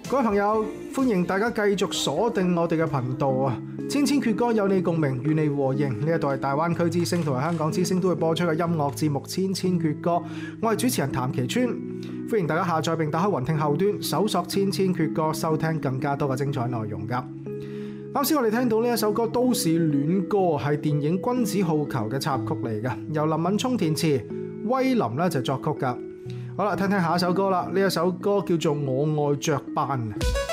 各位朋友，歡迎大家繼續鎖定我哋嘅頻道啊！千千闕歌有你共鳴，與你和應。呢一度係大灣區之聲同埋香港之聲都會播出嘅音樂節目《千千闕歌》，我係主持人譚其川。歡迎大家下載並打開雲聽後端，搜索《千千闕歌》，收聽更加多嘅精彩內容噶。啱先我哋聽到呢一首歌《都市戀歌》，係電影《君子好逑》嘅插曲嚟嘅，由林敏聰填詞，威林咧就作曲噶。好啦，聽聽下一首歌啦，呢一首歌叫做《我愛雀斑》。